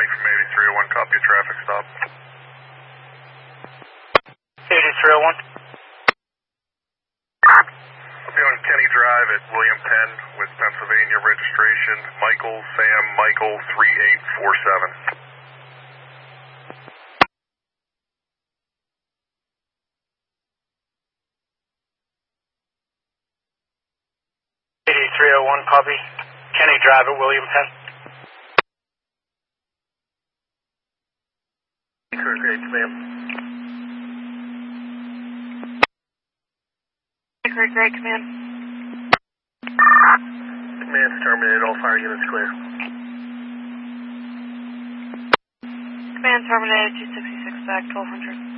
from 8301, copy a traffic stop. 8301. I'll be on Kenny Drive at William Penn with Pennsylvania registration, Michael Sam Michael 3847. Copy. Kenny Drive at William Penn. Great, ma'am. Great, command. Command's terminated. All fire units clear. Command terminated. 266 back, 1200.